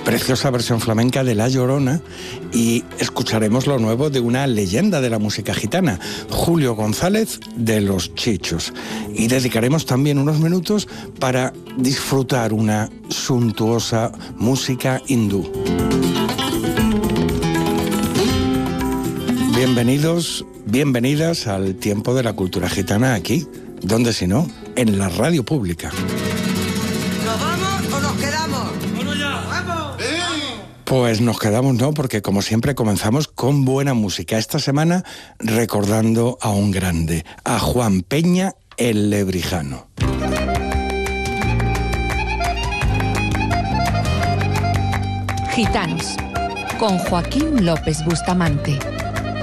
preciosa versión flamenca de La Llorona, y escucharemos lo nuevo de una leyenda de la música gitana, Julio González de Los Chichos. Y dedicaremos también unos minutos para disfrutar una suntuosa música hindú. Bienvenidos, bienvenidas al tiempo de la cultura gitana aquí, donde si no, en la radio pública. ¿Nos vamos o nos quedamos? ¡Vamos ya! ¡Vamos! Pues nos quedamos, ¿no? Porque como siempre comenzamos con buena música. Esta semana recordando a un grande, a Juan Peña el Lebrijano. Gitanos, con Joaquín López Bustamante.